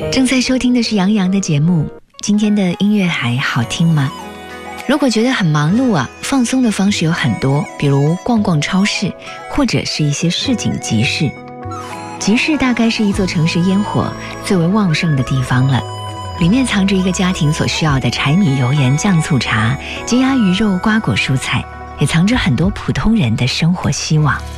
正在收听的是杨洋的节目，今天的音乐还好听吗？如果觉得很忙碌啊，放松的方式有很多，比如逛逛超市，或者是一些市井集市。集市大概是一座城市烟火最为旺盛的地方了，里面藏着一个家庭所需要的柴米油盐酱醋茶、鸡鸭鱼肉瓜果蔬菜，也藏着很多普通人的生活希望。